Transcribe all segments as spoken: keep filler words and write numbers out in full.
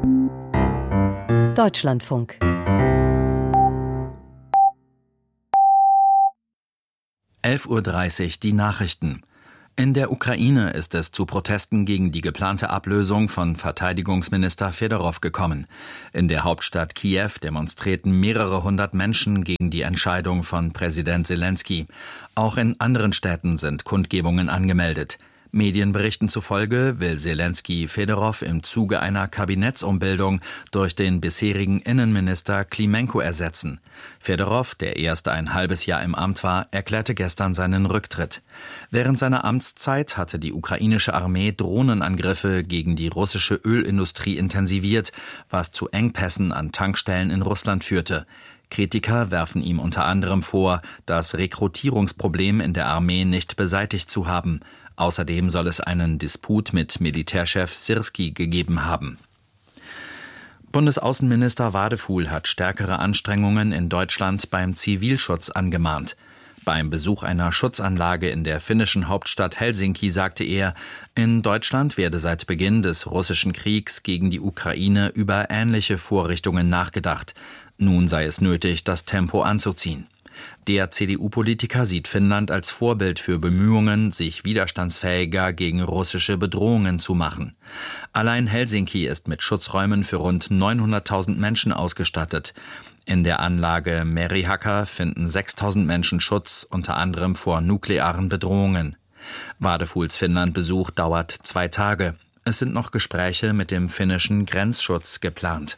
Deutschlandfunk. elf Uhr dreißig, die Nachrichten. In der Ukraine ist es zu Protesten gegen die geplante Ablösung von Verteidigungsminister Fedorow gekommen. In der Hauptstadt Kiew demonstrierten mehrere hundert Menschen gegen die Entscheidung von Präsident Selenskyj. Auch in anderen Städten sind Kundgebungen angemeldet. Medienberichten zufolge will Selenskyj Fedorow im Zuge einer Kabinettsumbildung durch den bisherigen Innenminister Klimenko ersetzen. Fedorow, der erst ein halbes Jahr im Amt war, erklärte gestern seinen Rücktritt. Während seiner Amtszeit hatte die ukrainische Armee Drohnenangriffe gegen die russische Ölindustrie intensiviert, was zu Engpässen an Tankstellen in Russland führte. Kritiker werfen ihm unter anderem vor, das Rekrutierungsproblem in der Armee nicht beseitigt zu haben. Außerdem soll es einen Disput mit Militärchef Syrskij gegeben haben. Bundesaußenminister Wadefuhl hat stärkere Anstrengungen in Deutschland beim Zivilschutz angemahnt. Beim Besuch einer Schutzanlage in der finnischen Hauptstadt Helsinki sagte er, in Deutschland werde seit Beginn des russischen Kriegs gegen die Ukraine über ähnliche Vorrichtungen nachgedacht. Nun sei es nötig, das Tempo anzuziehen. Der C D U-Politiker sieht Finnland als Vorbild für Bemühungen, sich widerstandsfähiger gegen russische Bedrohungen zu machen. Allein Helsinki ist mit Schutzräumen für rund neunhunderttausend Menschen ausgestattet. In der Anlage Merihaka finden sechstausend Menschen Schutz, unter anderem vor nuklearen Bedrohungen. Wadefuhls Finnland-Besuch dauert zwei Tage. Es sind noch Gespräche mit dem finnischen Grenzschutz geplant.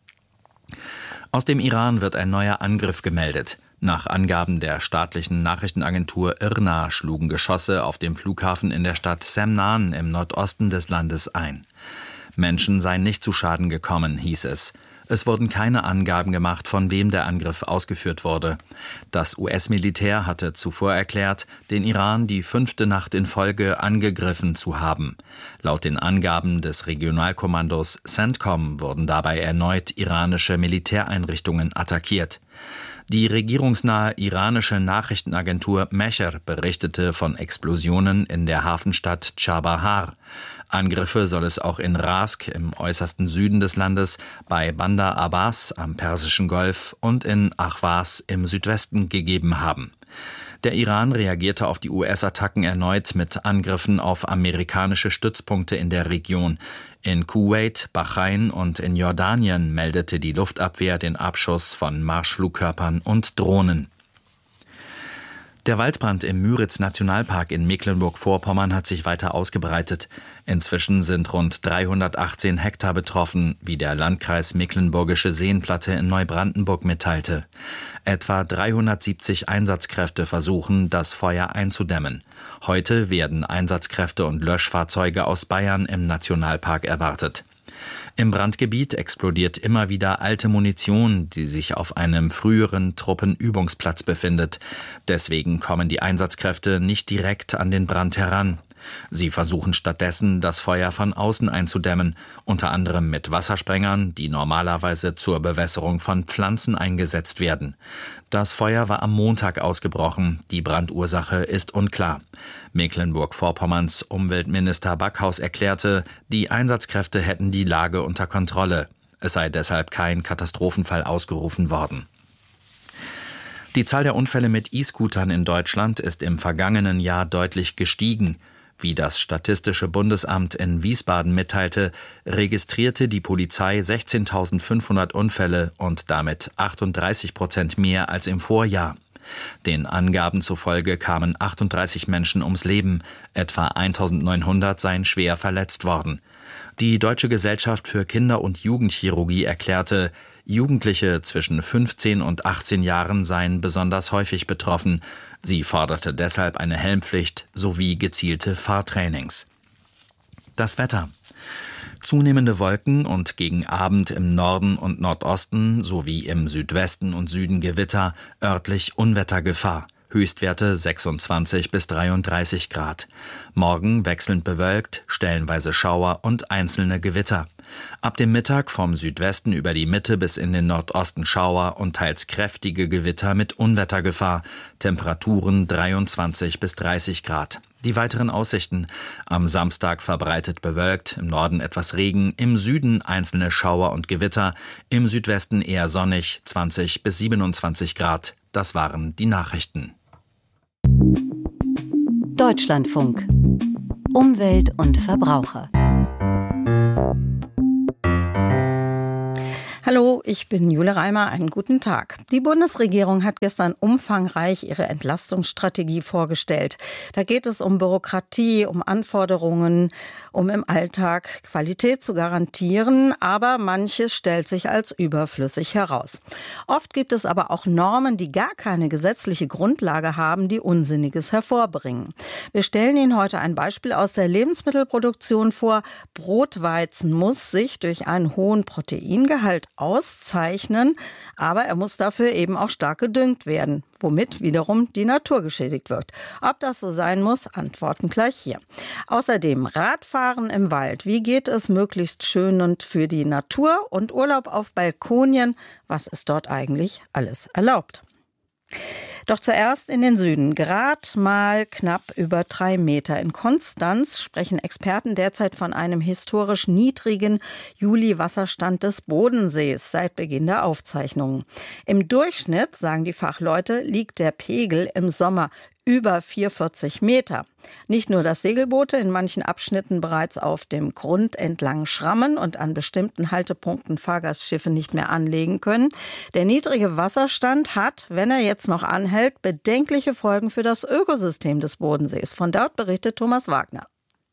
Aus dem Iran wird ein neuer Angriff gemeldet. Nach Angaben der staatlichen Nachrichtenagentur I R N A schlugen Geschosse auf dem Flughafen in der Stadt Semnan im Nordosten des Landes ein. Menschen seien nicht zu Schaden gekommen, hieß es. Es wurden keine Angaben gemacht, von wem der Angriff ausgeführt wurde. Das U S-Militär hatte zuvor erklärt, den Iran die fünfte Nacht in Folge angegriffen zu haben. Laut den Angaben des Regionalkommandos CENTCOM wurden dabei erneut iranische Militäreinrichtungen attackiert. Die regierungsnahe iranische Nachrichtenagentur Mesher berichtete von Explosionen in der Hafenstadt Chabahar. Angriffe soll es auch in Rask im äußersten Süden des Landes, bei Bandar Abbas am Persischen Golf und in Ahvaz im Südwesten gegeben haben. Der Iran reagierte auf die U S-Attacken erneut mit Angriffen auf amerikanische Stützpunkte in der Region. In Kuwait, Bahrain und in Jordanien meldete die Luftabwehr den Abschuss von Marschflugkörpern und Drohnen. Der Waldbrand im Müritz-Nationalpark in Mecklenburg-Vorpommern hat sich weiter ausgebreitet. Inzwischen sind rund dreihundertachtzehn Hektar betroffen, wie der Landkreis Mecklenburgische Seenplatte in Neubrandenburg mitteilte. Etwa dreihundertsiebzig Einsatzkräfte versuchen, das Feuer einzudämmen. Heute werden Einsatzkräfte und Löschfahrzeuge aus Bayern im Nationalpark erwartet. Im Brandgebiet explodiert immer wieder alte Munition, die sich auf einem früheren Truppenübungsplatz befindet. Deswegen kommen die Einsatzkräfte nicht direkt an den Brand heran. Sie versuchen stattdessen, das Feuer von außen einzudämmen, unter anderem mit Wassersprengern, die normalerweise zur Bewässerung von Pflanzen eingesetzt werden. Das Feuer war am Montag ausgebrochen, die Brandursache ist unklar. Mecklenburg-Vorpommerns Umweltminister Backhaus erklärte, die Einsatzkräfte hätten die Lage unter Kontrolle. Es sei deshalb kein Katastrophenfall ausgerufen worden. Die Zahl der Unfälle mit E-Scootern in Deutschland ist im vergangenen Jahr deutlich gestiegen. Wie das Statistische Bundesamt in Wiesbaden mitteilte, registrierte die Polizei sechzehntausendfünfhundert Unfälle und damit achtunddreißig Prozent mehr als im Vorjahr. Den Angaben zufolge kamen achtunddreißig Menschen ums Leben, etwa eintausendneunhundert seien schwer verletzt worden. Die Deutsche Gesellschaft für Kinder- und Jugendchirurgie erklärte, Jugendliche zwischen fünfzehn und achtzehn Jahren seien besonders häufig betroffen. Sie forderte deshalb eine Helmpflicht sowie gezielte Fahrtrainings. Das Wetter. Zunehmende Wolken und gegen Abend im Norden und Nordosten sowie im Südwesten und Süden Gewitter, örtlich Unwettergefahr. Höchstwerte sechsundzwanzig bis dreiunddreißig Grad. Morgen wechselnd bewölkt, stellenweise Schauer und einzelne Gewitter. Ab dem Mittag vom Südwesten über die Mitte bis in den Nordosten Schauer und teils kräftige Gewitter mit Unwettergefahr. Temperaturen dreiundzwanzig bis dreißig Grad. Die weiteren Aussichten: Am Samstag verbreitet bewölkt, im Norden etwas Regen, im Süden einzelne Schauer und Gewitter, im Südwesten eher sonnig, zwanzig bis siebenundzwanzig Grad. Das waren die Nachrichten. Deutschlandfunk. Umwelt und Verbraucher. Hallo, ich bin Jule Reimer. Einen guten Tag. Die Bundesregierung hat gestern umfangreich ihre Entlastungsstrategie vorgestellt. Da geht es um Bürokratie, um Anforderungen, um im Alltag Qualität zu garantieren. Aber manches stellt sich als überflüssig heraus. Oft gibt es aber auch Normen, die gar keine gesetzliche Grundlage haben, die Unsinniges hervorbringen. Wir stellen Ihnen heute ein Beispiel aus der Lebensmittelproduktion vor. Brotweizen muss sich durch einen hohen Proteingehalt auszeichnen, aber er muss dafür eben auch stark gedüngt werden, womit wiederum die Natur geschädigt wird. Ob das so sein muss, antworten gleich hier. Außerdem Radfahren im Wald. Wie geht es möglichst schön und für die Natur? Und Urlaub auf Balkonien. Was ist dort eigentlich alles erlaubt? Doch zuerst in den Süden. Grad mal knapp über drei Meter. In Konstanz sprechen Experten derzeit von einem historisch niedrigen Juli-Wasserstand des Bodensees seit Beginn der Aufzeichnungen. Im Durchschnitt, sagen die Fachleute, liegt der Pegel im Sommer über vierundvierzig Meter. Nicht nur, dass Segelboote in manchen Abschnitten bereits auf dem Grund entlang schrammen und an bestimmten Haltepunkten Fahrgastschiffe nicht mehr anlegen können. Der niedrige Wasserstand hat, wenn er jetzt noch anhält, bedenkliche Folgen für das Ökosystem des Bodensees. Von dort berichtet Thomas Wagner.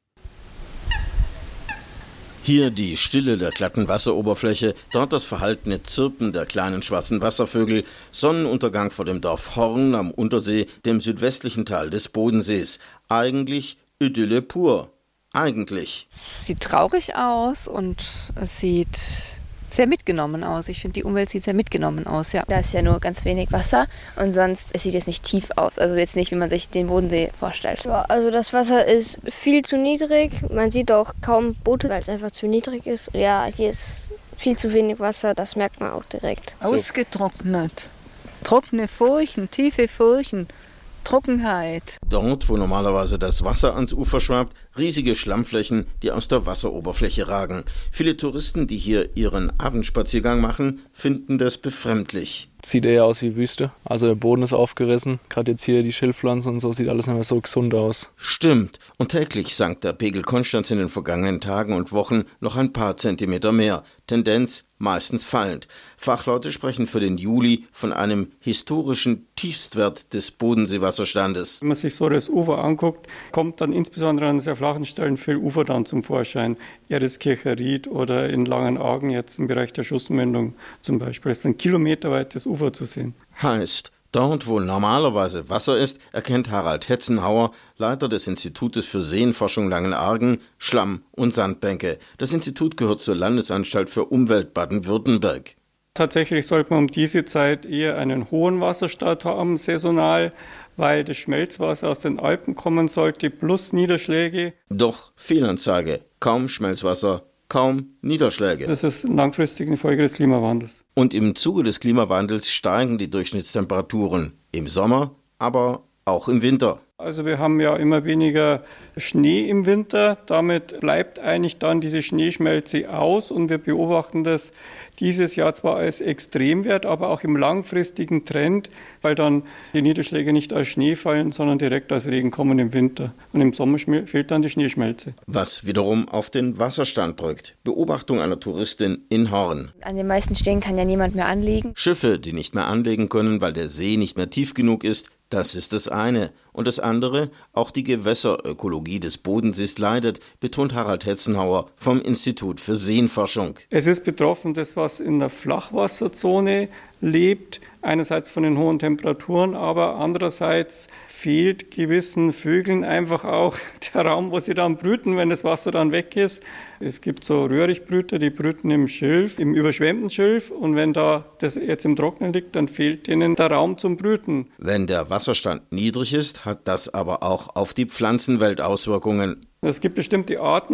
Hier die Stille der glatten Wasseroberfläche, dort das verhaltene Zirpen der kleinen schwarzen Wasservögel, Sonnenuntergang vor dem Dorf Horn am Untersee, dem südwestlichen Teil des Bodensees. Eigentlich Idylle pur. Eigentlich. Es sieht traurig aus und es sieht sehr mitgenommen aus. Ich finde, die Umwelt sieht sehr mitgenommen aus, ja. Da ist ja nur ganz wenig Wasser und sonst, es sieht jetzt nicht tief aus. Also jetzt nicht, wie man sich den Bodensee vorstellt. Ja, also das Wasser ist viel zu niedrig. Man sieht auch kaum Boote, weil es einfach zu niedrig ist. Ja, hier ist viel zu wenig Wasser, das merkt man auch direkt. Ausgetrocknet. Trockene Furchen, tiefe Furchen. Trockenheit. Dort, wo normalerweise das Wasser ans Ufer schwappt, riesige Schlammflächen, die aus der Wasseroberfläche ragen. Viele Touristen, die hier ihren Abendspaziergang machen, finden das befremdlich. Sieht eher aus wie Wüste. Also der Boden ist aufgerissen. Gerade jetzt hier die Schilfpflanzen und so, sieht alles nicht mehr so gesund aus. Stimmt. Und täglich sank der Pegel Konstanz in den vergangenen Tagen und Wochen noch ein paar Zentimeter mehr. Tendenz meistens fallend. Fachleute sprechen für den Juli von einem historischen Tiefstwert des Bodenseewasserstandes. Wenn man sich so das Ufer anguckt, kommt dann insbesondere an sehr flachen Stellen viel Ufer dann zum Vorschein. Erzkircher Ried oder in Langenargen jetzt im Bereich der Schussmündung zum Beispiel. Es ist ein kilometerweites Ufer zu sehen. Heißt, dort, wo normalerweise Wasser ist, erkennt Harald Hetzenhauer, Leiter des Institutes für Seenforschung Langenargen, Schlamm- und Sandbänke. Das Institut gehört zur Landesanstalt für Umwelt Baden-Württemberg. Tatsächlich sollte man um diese Zeit eher einen hohen Wasserstand haben, saisonal, weil das Schmelzwasser aus den Alpen kommen sollte, plus Niederschläge. Doch Fehlanzeige, kaum Schmelzwasser, kaum Niederschläge. Das ist langfristig eine Folge des Klimawandels. Und im Zuge des Klimawandels steigen die Durchschnittstemperaturen. Im Sommer, aber auch im Winter. Also wir haben ja immer weniger Schnee im Winter. Damit bleibt eigentlich dann diese Schneeschmelze aus. Und wir beobachten das dieses Jahr zwar als Extremwert, aber auch im langfristigen Trend, weil dann die Niederschläge nicht als Schnee fallen, sondern direkt als Regen kommen im Winter. Und im Sommer fehlt dann die Schneeschmelze. Was wiederum auf den Wasserstand drückt. Beobachtung einer Touristin in Horn. An den meisten Stellen kann ja niemand mehr anlegen. Schiffe, die nicht mehr anlegen können, weil der See nicht mehr tief genug ist, das ist das eine. Und das andere, auch die Gewässerökologie des Bodensees leidet, betont Harald Hetzenhauer vom Institut für Seenforschung. Es ist betroffen, das was in der Flachwasserzone lebt, einerseits von den hohen Temperaturen, aber andererseits fehlt gewissen Vögeln einfach auch der Raum, wo sie dann brüten, wenn das Wasser dann weg ist. Es gibt so Röhrichtbrüter, die brüten im Schilf, im überschwemmten Schilf, und wenn da das jetzt im Trocknen liegt, dann fehlt denen der Raum zum Brüten. Wenn der Wasserstand niedrig ist, hat das aber auch auf die Pflanzenwelt Auswirkungen. Es gibt bestimmte Arten,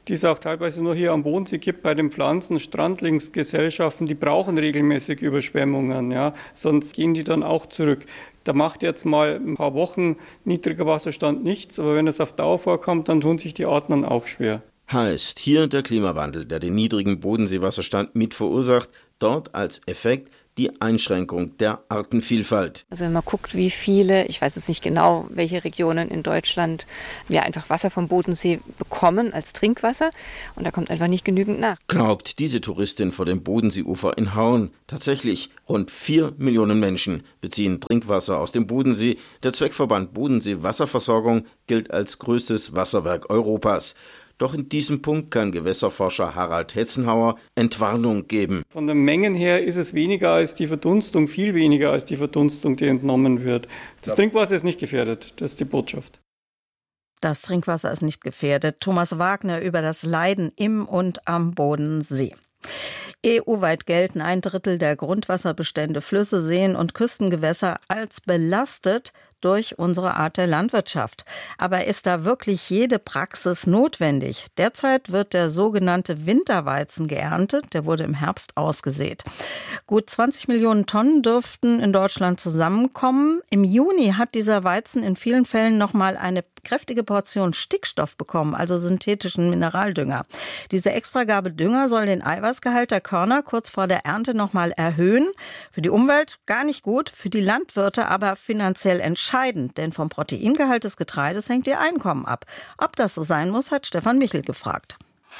die es auch teilweise nur hier am Bodensee gibt, bei den Pflanzen, Strandlingsgesellschaften, die brauchen regelmäßig Überschwemmungen, ja, sonst gehen die dann auch zurück. Da macht jetzt mal ein paar Wochen niedriger Wasserstand nichts, aber wenn es auf Dauer vorkommt, dann tun sich die Arten dann auch schwer. Heißt hier der Klimawandel, der den niedrigen Bodenseewasserstand mit verursacht, dort als Effekt die Einschränkung der Artenvielfalt. Also wenn man guckt, wie viele, ich weiß es nicht genau, welche Regionen in Deutschland ja einfach Wasser vom Bodensee bekommen als Trinkwasser und da kommt einfach nicht genügend nach. Glaubt diese Touristin vor dem Bodenseeufer in Hauen. Tatsächlich, rund vier Millionen Menschen beziehen Trinkwasser aus dem Bodensee. Der Zweckverband Bodensee Wasserversorgung gilt als größtes Wasserwerk Europas. Doch in diesem Punkt kann Gewässerforscher Harald Hetzenhauer Entwarnung geben. Von den Mengen her ist es weniger als die Verdunstung, viel weniger als die Verdunstung, die entnommen wird. Das Trinkwasser ist nicht gefährdet, das ist die Botschaft. Das Trinkwasser ist nicht gefährdet. Thomas Wagner über das Leiden im und am Bodensee. E U-weit gelten ein Drittel der Grundwasserbestände, Flüsse, Seen und Küstengewässer als belastet durch unsere Art der Landwirtschaft. Aber ist da wirklich jede Praxis notwendig? Derzeit wird der sogenannte Winterweizen geerntet. Der wurde im Herbst ausgesät. Gut zwanzig Millionen Tonnen dürften in Deutschland zusammenkommen. Im Juni hat dieser Weizen in vielen Fällen nochmal eine kräftige Portion Stickstoff bekommen, also synthetischen Mineraldünger. Diese Extragabe Dünger soll den Eiweißgehalt der Körner kurz vor der Ernte nochmal erhöhen. Für die Umwelt gar nicht gut, für die Landwirte aber finanziell entscheidend, denn vom Proteingehalt des Getreides hängt ihr Einkommen ab. Ob das so sein muss, hat Stefan Michel gefragt.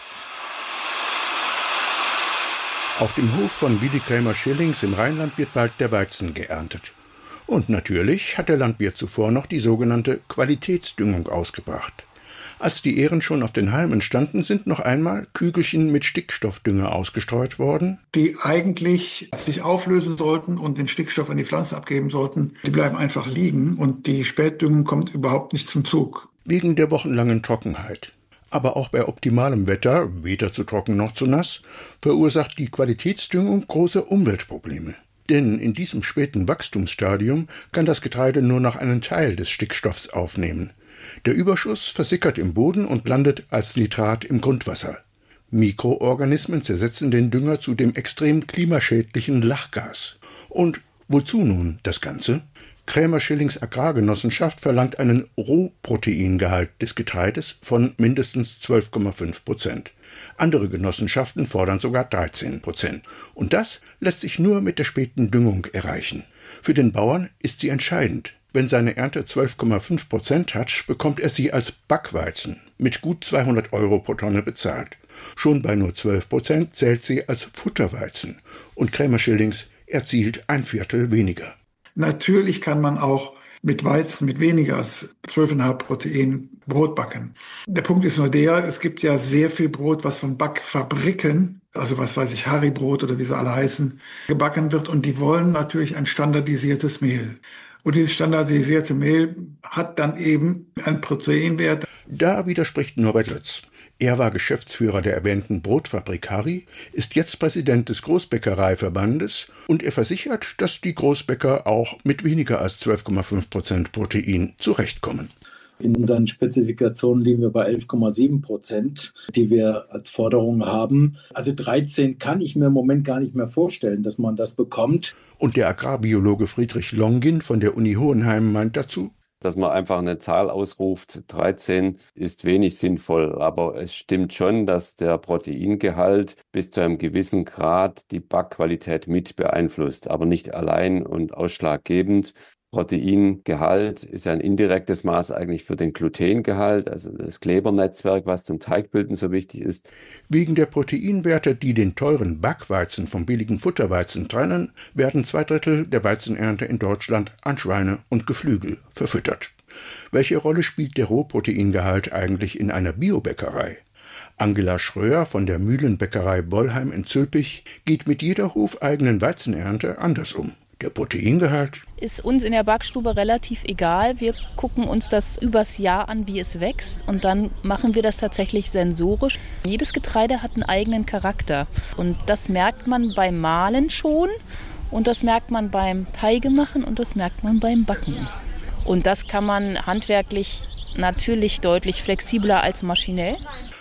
Auf dem Hof von Willi Krämer-Schillings im Rheinland wird bald der Weizen geerntet. Und natürlich hat der Landwirt zuvor noch die sogenannte Qualitätsdüngung ausgebracht. Als die Ähren schon auf den Halmen standen, sind noch einmal Kügelchen mit Stickstoffdünger ausgestreut worden, die eigentlich sich auflösen sollten und den Stickstoff an die Pflanze abgeben sollten. Die bleiben einfach liegen und die Spätdüngung kommt überhaupt nicht zum Zug. Wegen der wochenlangen Trockenheit. Aber auch bei optimalem Wetter, weder zu trocken noch zu nass, verursacht die Qualitätsdüngung große Umweltprobleme. Denn in diesem späten Wachstumsstadium kann das Getreide nur noch einen Teil des Stickstoffs aufnehmen. Der Überschuss versickert im Boden und landet als Nitrat im Grundwasser. Mikroorganismen zersetzen den Dünger zu dem extrem klimaschädlichen Lachgas. Und wozu nun das Ganze? Krämer-Schillings Agrargenossenschaft verlangt einen Rohproteingehalt des Getreides von mindestens zwölf Komma fünf Prozent. Andere Genossenschaften fordern sogar dreizehn Prozent. Und das lässt sich nur mit der späten Düngung erreichen. Für den Bauern ist sie entscheidend. Wenn seine Ernte zwölf Komma fünf Prozent hat, bekommt er sie als Backweizen mit gut zweihundert Euro pro Tonne bezahlt. Schon bei nur zwölf Prozent zählt sie als Futterweizen. Und Krämer-Schillings erzielt ein Viertel weniger. Natürlich kann man auch mit Weizen mit weniger als zwölf Komma fünf Protein Brot backen. Der Punkt ist nur der, es gibt ja sehr viel Brot, was von Backfabriken, also was weiß ich, Harry-Brot oder wie sie alle heißen, gebacken wird. Und die wollen natürlich ein standardisiertes Mehl. Und dieses standardisierte Mehl hat dann eben einen Proteinwert. Da widerspricht Norbert Lötz. Er war Geschäftsführer der erwähnten Brotfabrik Harry, ist jetzt Präsident des Großbäckereiverbandes und er versichert, dass die Großbäcker auch mit weniger als zwölf Komma fünf Prozent Protein zurechtkommen. In unseren Spezifikationen liegen wir bei elf Komma sieben Prozent, die wir als Forderung haben. Also dreizehn kann ich mir im Moment gar nicht mehr vorstellen, dass man das bekommt. Und der Agrarbiologe Friedrich Longin von der Uni Hohenheim meint dazu, dass man einfach eine Zahl ausruft, dreizehn ist wenig sinnvoll. Aber es stimmt schon, dass der Proteingehalt bis zu einem gewissen Grad die Backqualität mit beeinflusst, aber nicht allein und ausschlaggebend. Proteingehalt ist ja ein indirektes Maß eigentlich für den Glutengehalt, also das Klebernetzwerk, was zum Teigbilden so wichtig ist. Wegen der Proteinwerte, die den teuren Backweizen vom billigen Futterweizen trennen, werden zwei Drittel der Weizenernte in Deutschland an Schweine und Geflügel verfüttert. Welche Rolle spielt der Rohproteingehalt eigentlich in einer Biobäckerei? Angela Schröer von der Mühlenbäckerei Bollheim in Zülpich geht mit jeder hofeigenen Weizenernte anders um. Der Proteingehalt ist uns in der Backstube relativ egal. Wir gucken uns das übers Jahr an, wie es wächst. Und dann machen wir das tatsächlich sensorisch. Jedes Getreide hat einen eigenen Charakter. Und das merkt man beim Mahlen schon. Und das merkt man beim Teigemachen und das merkt man beim Backen. Und das kann man handwerklich natürlich deutlich flexibler als maschinell.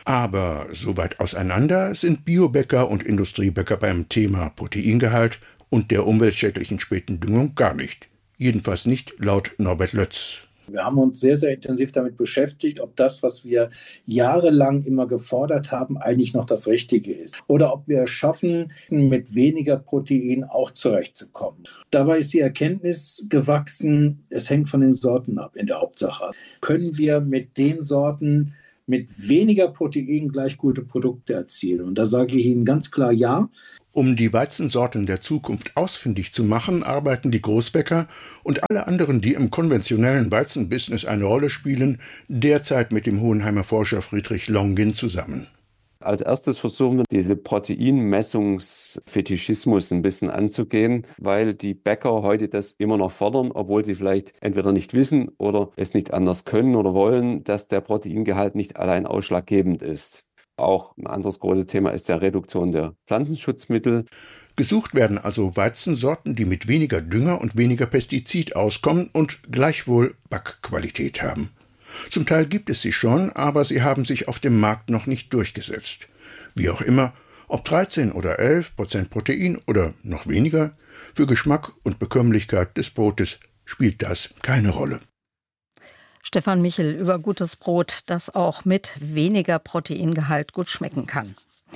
Aber so weit auseinander sind Biobäcker und Industriebäcker beim Thema Proteingehalt und der umweltschädlichen späten Düngung gar nicht. Jedenfalls nicht laut Norbert Lötz. Wir haben uns sehr, sehr intensiv damit beschäftigt, ob das, was wir jahrelang immer gefordert haben, eigentlich noch das Richtige ist. Oder ob wir es schaffen, mit weniger Protein auch zurechtzukommen. Dabei ist die Erkenntnis gewachsen, es hängt von den Sorten ab in der Hauptsache. Können wir mit den Sorten mit weniger Protein gleich gute Produkte erzielen? Und da sage ich Ihnen ganz klar ja. Um die Weizensorten der Zukunft ausfindig zu machen, arbeiten die Großbäcker und alle anderen, die im konventionellen Weizenbusiness eine Rolle spielen, derzeit mit dem Hohenheimer Forscher Friedrich Longin zusammen. Als erstes versuchen wir, diese Proteinmessungsfetischismus ein bisschen anzugehen, weil die Bäcker heute das immer noch fordern, obwohl sie vielleicht entweder nicht wissen oder es nicht anders können oder wollen, dass der Proteingehalt nicht allein ausschlaggebend ist. Auch ein anderes großes Thema ist die Reduktion der Pflanzenschutzmittel. Gesucht werden also Weizensorten, die mit weniger Dünger und weniger Pestizid auskommen und gleichwohl Backqualität haben. Zum Teil gibt es sie schon, aber sie haben sich auf dem Markt noch nicht durchgesetzt. Wie auch immer, ob dreizehn oder elf Prozent Protein oder noch weniger, für Geschmack und Bekömmlichkeit des Brotes spielt das keine Rolle. Stefan Michel über gutes Brot, das auch mit weniger Proteingehalt gut schmecken kann.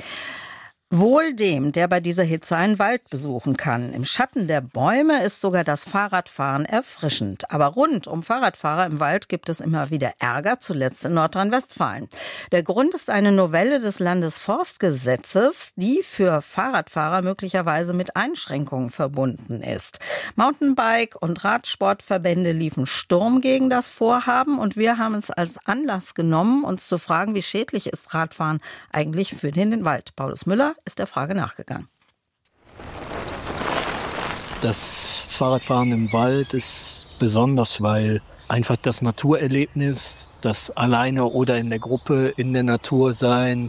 Wohl dem, der bei dieser Hitze einen Wald besuchen kann. Im Schatten der Bäume ist sogar das Fahrradfahren erfrischend. Aber rund um Fahrradfahrer im Wald gibt es immer wieder Ärger, zuletzt in Nordrhein-Westfalen. Der Grund ist eine Novelle des Landesforstgesetzes, die für Fahrradfahrer möglicherweise mit Einschränkungen verbunden ist. Mountainbike- und Radsportverbände liefen Sturm gegen das Vorhaben und wir haben es als Anlass genommen, uns zu fragen, wie schädlich ist Radfahren eigentlich für den Wald. Paulus Müller ist der Frage nachgegangen. Das Fahrradfahren im Wald ist besonders, weil einfach das Naturerlebnis, das alleine oder in der Gruppe in der Natur sein,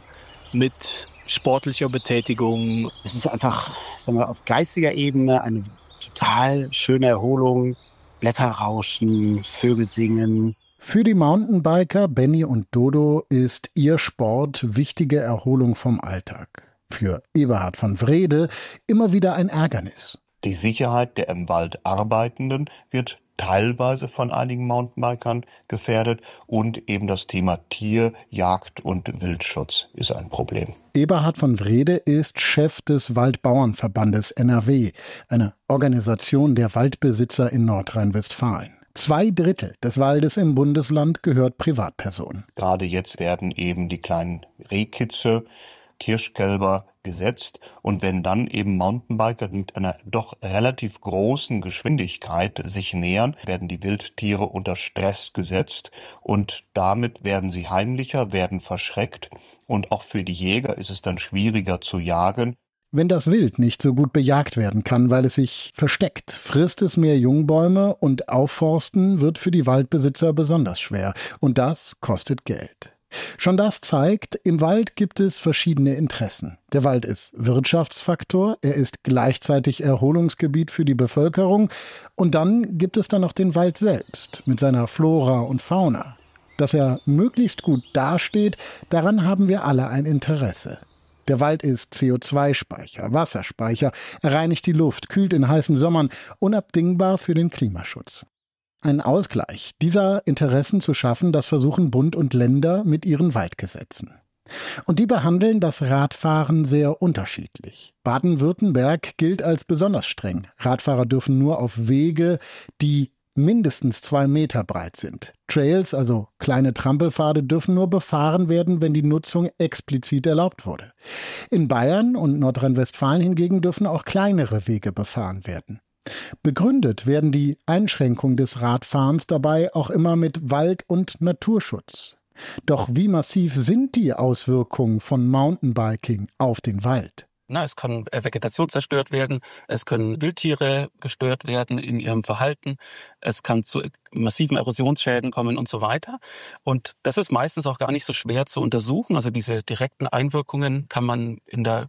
mit sportlicher Betätigung. Es ist einfach, sagen wir, auf geistiger Ebene eine total schöne Erholung. Blätter rauschen, Vögel singen. Für die Mountainbiker Benny und Dodo ist ihr Sport wichtige Erholung vom Alltag. Für Eberhard von Wrede immer wieder ein Ärgernis. Die Sicherheit der im Wald Arbeitenden wird teilweise von einigen Mountainbikern gefährdet und eben das Thema Tier-, Jagd- und Wildschutz ist ein Problem. Eberhard von Wrede ist Chef des Waldbauernverbandes N R W, eine Organisation der Waldbesitzer in Nordrhein-Westfalen. Zwei Drittel des Waldes im Bundesland gehört Privatpersonen. Gerade jetzt werden eben die kleinen Rehkitze, Kirschkälber gesetzt und wenn dann eben Mountainbiker mit einer doch relativ großen Geschwindigkeit sich nähern, werden die Wildtiere unter Stress gesetzt und damit werden sie heimlicher, werden verschreckt und auch für die Jäger ist es dann schwieriger zu jagen. Wenn das Wild nicht so gut bejagt werden kann, weil es sich versteckt, frisst es mehr Jungbäume und Aufforsten wird für die Waldbesitzer besonders schwer und das kostet Geld. Schon das zeigt, im Wald gibt es verschiedene Interessen. Der Wald ist Wirtschaftsfaktor, er ist gleichzeitig Erholungsgebiet für die Bevölkerung und dann gibt es dann noch den Wald selbst mit seiner Flora und Fauna. Dass er möglichst gut dasteht, daran haben wir alle ein Interesse. Der Wald ist C O zwei Speicher, Wasserspeicher, er reinigt die Luft, kühlt in heißen Sommern, unabdingbar für den Klimaschutz. Einen Ausgleich dieser Interessen zu schaffen, das versuchen Bund und Länder mit ihren Waldgesetzen. Und die behandeln das Radfahren sehr unterschiedlich. Baden-Württemberg gilt als besonders streng. Radfahrer dürfen nur auf Wege, die mindestens zwei Meter breit sind. Trails, also kleine Trampelpfade, dürfen nur befahren werden, wenn die Nutzung explizit erlaubt wurde. In Bayern und Nordrhein-Westfalen hingegen dürfen auch kleinere Wege befahren werden. Begründet werden die Einschränkungen des Radfahrens dabei auch immer mit Wald- und Naturschutz. Doch wie massiv sind die Auswirkungen von Mountainbiking auf den Wald? Na, es kann Vegetation zerstört werden, es können Wildtiere gestört werden in ihrem Verhalten, es kann zu massiven Erosionsschäden kommen und so weiter. Und das ist meistens auch gar nicht so schwer zu untersuchen. Also diese direkten Einwirkungen kann man in der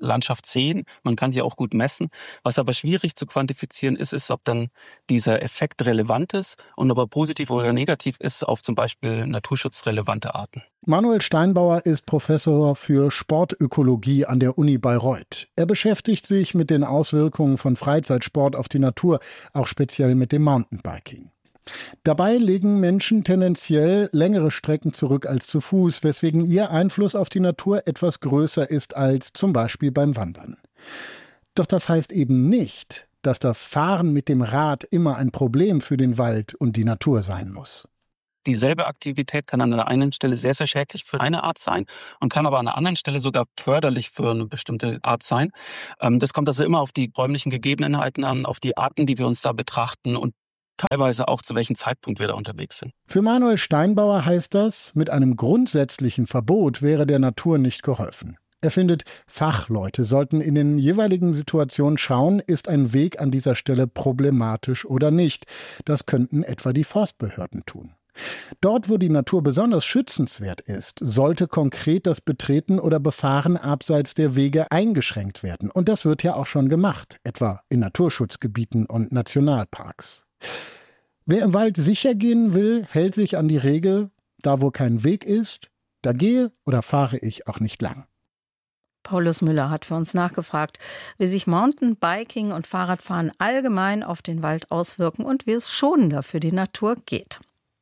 Landschaft sehen. Man kann die auch gut messen. Was aber schwierig zu quantifizieren ist, ist, ob dann dieser Effekt relevant ist und ob er positiv oder negativ ist auf zum Beispiel naturschutzrelevante Arten. Manuel Steinbauer ist Professor für Sportökologie an der Uni Bayreuth. Er beschäftigt sich mit den Auswirkungen von Freizeitsport auf die Natur, auch speziell mit dem Mountainbiking. Dabei legen Menschen tendenziell längere Strecken zurück als zu Fuß, weswegen ihr Einfluss auf die Natur etwas größer ist als zum Beispiel beim Wandern. Doch das heißt eben nicht, dass das Fahren mit dem Rad immer ein Problem für den Wald und die Natur sein muss. Dieselbe Aktivität kann an der einen Stelle sehr, sehr schädlich für eine Art sein und kann aber an der anderen Stelle sogar förderlich für eine bestimmte Art sein. Das kommt also immer auf die räumlichen Gegebenheiten an, auf die Arten, die wir uns da betrachten und teilweise auch zu welchem Zeitpunkt wir da unterwegs sind. Für Manuel Steinbauer heißt das, mit einem grundsätzlichen Verbot wäre der Natur nicht geholfen. Er findet, Fachleute sollten in den jeweiligen Situationen schauen, ist ein Weg an dieser Stelle problematisch oder nicht. Das könnten etwa die Forstbehörden tun. Dort, wo die Natur besonders schützenswert ist, sollte konkret das Betreten oder Befahren abseits der Wege eingeschränkt werden. Und das wird ja auch schon gemacht, etwa in Naturschutzgebieten und Nationalparks. Wer im Wald sicher gehen will, hält sich an die Regel, da wo kein Weg ist, da gehe oder fahre ich auch nicht lang. Paulus Müller hat für uns nachgefragt, wie sich Mountainbiking und Fahrradfahren allgemein auf den Wald auswirken und wie es schonender für die Natur geht.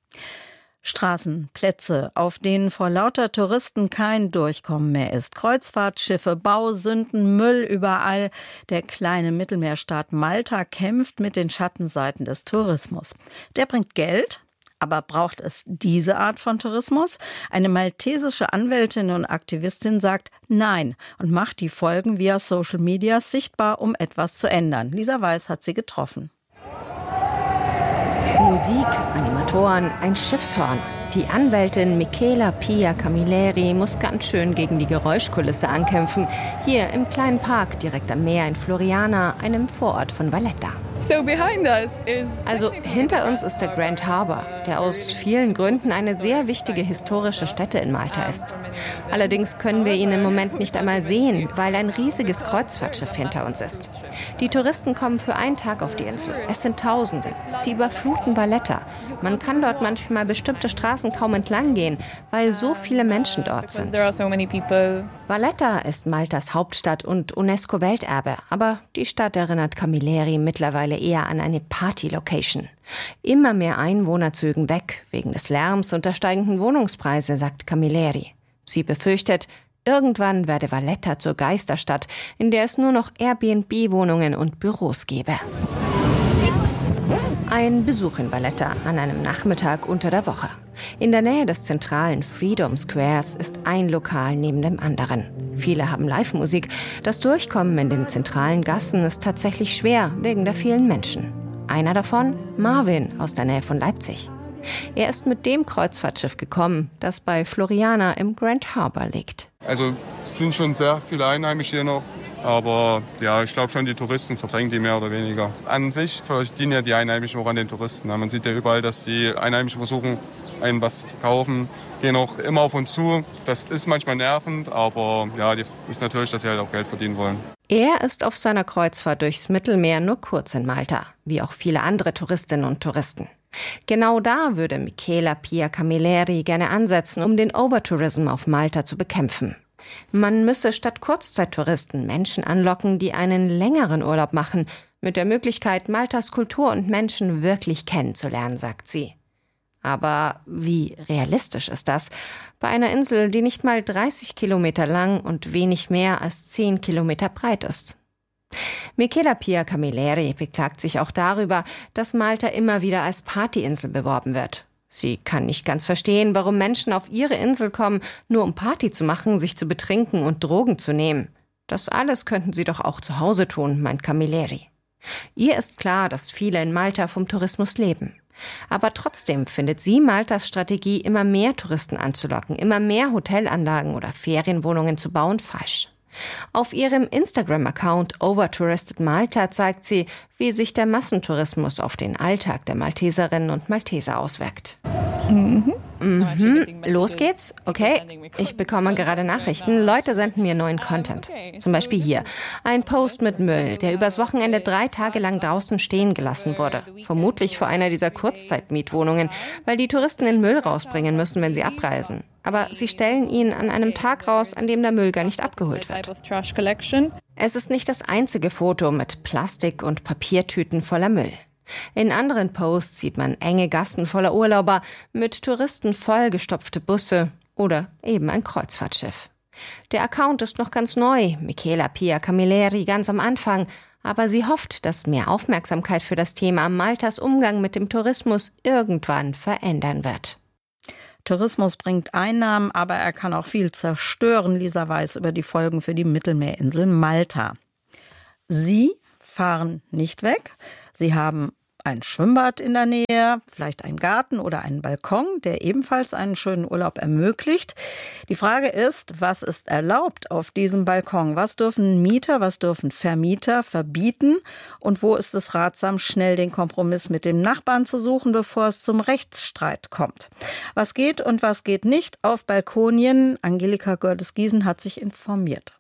Straßen, Plätze, auf denen vor lauter Touristen kein Durchkommen mehr ist. Kreuzfahrtschiffe, Bausünden, Müll überall. Der kleine Mittelmeerstaat Malta kämpft mit den Schattenseiten des Tourismus. Der bringt Geld, aber braucht es diese Art von Tourismus? Eine maltesische Anwältin und Aktivistin sagt Nein und macht die Folgen via Social Media sichtbar, um etwas zu ändern. Lisa Weiß hat sie getroffen. Musik, Animatoren, ein Schiffshorn. Die Anwältin Michela Pia Camilleri muss ganz schön gegen die Geräuschkulisse ankämpfen. Hier im kleinen Park direkt am Meer in Floriana, einem Vorort von Valletta. Also hinter uns ist der Grand Harbour, der aus vielen Gründen eine sehr wichtige historische Stätte in Malta ist. Allerdings können wir ihn im Moment nicht einmal sehen, weil ein riesiges Kreuzfahrtschiff hinter uns ist. Die Touristen kommen für einen Tag auf die Insel. Es sind Tausende. Sie überfluten Valletta. Man kann dort manchmal bestimmte Straßen kaum entlang gehen, weil so viele Menschen dort sind. Valletta ist Maltas Hauptstadt und UNESCO-Welterbe, aber die Stadt erinnert Camilleri mittlerweile eher an eine Party-Location. Immer mehr Einwohner zögen weg, wegen des Lärms und der steigenden Wohnungspreise, sagt Camilleri. Sie befürchtet, irgendwann werde Valletta zur Geisterstadt, in der es nur noch Airbnb-Wohnungen und Büros gäbe. Ein Besuch in Valletta an einem Nachmittag unter der Woche. In der Nähe des zentralen Freedom Squares ist ein Lokal neben dem anderen. Viele haben Live-Musik. Das Durchkommen in den zentralen Gassen ist tatsächlich schwer wegen der vielen Menschen. Einer davon, Marvin aus der Nähe von Leipzig. Er ist mit dem Kreuzfahrtschiff gekommen, das bei Floriana im Grand Harbour liegt. Also es sind schon sehr viele Einheimische hier noch. Aber ja, ich glaube schon, die Touristen verdrängen die mehr oder weniger. An sich verdienen ja die Einheimischen auch an den Touristen. Man sieht ja überall, dass die Einheimischen versuchen, einen was zu verkaufen. Gehen auch immer auf uns zu. Das ist manchmal nervend, aber ja, die ist natürlich, dass sie halt auch Geld verdienen wollen. Er ist auf seiner Kreuzfahrt durchs Mittelmeer nur kurz in Malta, wie auch viele andere Touristinnen und Touristen. Genau da würde Michela Pia Camilleri gerne ansetzen, um den Overtourism auf Malta zu bekämpfen. Man müsse statt Kurzzeittouristen Menschen anlocken, die einen längeren Urlaub machen, mit der Möglichkeit, Maltas Kultur und Menschen wirklich kennenzulernen, sagt sie. Aber wie realistisch ist das bei einer Insel, die nicht mal dreißig Kilometer lang und wenig mehr als zehn Kilometer breit ist? Michela Pia Camilleri beklagt sich auch darüber, dass Malta immer wieder als Partyinsel beworben wird. Sie kann nicht ganz verstehen, warum Menschen auf ihre Insel kommen, nur um Party zu machen, sich zu betrinken und Drogen zu nehmen. Das alles könnten sie doch auch zu Hause tun, meint Camilleri. Ihr ist klar, dass viele in Malta vom Tourismus leben. Aber trotzdem findet sie Maltas Strategie, immer mehr Touristen anzulocken, immer mehr Hotelanlagen oder Ferienwohnungen zu bauen, falsch. Auf ihrem Instagram-Account Overtouristed Malta zeigt sie, wie sich der Massentourismus auf den Alltag der Malteserinnen und Malteser auswirkt. Mhm. Mhm. Los geht's? Okay. Ich bekomme gerade Nachrichten. Leute senden mir neuen Content. Zum Beispiel hier. Ein Post mit Müll, der übers Wochenende drei Tage lang draußen stehen gelassen wurde. Vermutlich vor einer dieser Kurzzeitmietwohnungen, weil die Touristen den Müll rausbringen müssen, wenn sie abreisen. Aber sie stellen ihn an einem Tag raus, an dem der Müll gar nicht abgeholt wird. Es ist nicht das einzige Foto mit Plastik- und Papiertüten voller Müll. In anderen Posts sieht man enge Gassen voller Urlauber, mit Touristen vollgestopfte Busse oder eben ein Kreuzfahrtschiff. Der Account ist noch ganz neu, Michela Pia Camilleri ganz am Anfang, aber sie hofft, dass mehr Aufmerksamkeit für das Thema Maltas Umgang mit dem Tourismus irgendwann verändern wird. Tourismus bringt Einnahmen, aber er kann auch viel zerstören. Lisa weiß über die Folgen für die Mittelmeerinsel Malta. Sie fahren nicht weg. Sie haben ein Schwimmbad in der Nähe, vielleicht einen Garten oder einen Balkon, der ebenfalls einen schönen Urlaub ermöglicht. Die Frage ist, was ist erlaubt auf diesem Balkon? Was dürfen Mieter, was dürfen Vermieter verbieten? Und wo ist es ratsam, schnell den Kompromiss mit dem Nachbarn zu suchen, bevor es zum Rechtsstreit kommt? Was geht und was geht nicht auf Balkonien? Angelika Gördes-Giesen hat sich informiert.